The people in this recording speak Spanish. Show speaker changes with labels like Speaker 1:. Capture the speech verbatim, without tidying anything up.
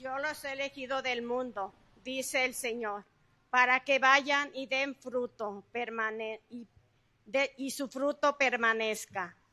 Speaker 1: Yo los he elegido del mundo, dice el Señor, para que vayan y den fruto permane y, de, y su fruto permanezca,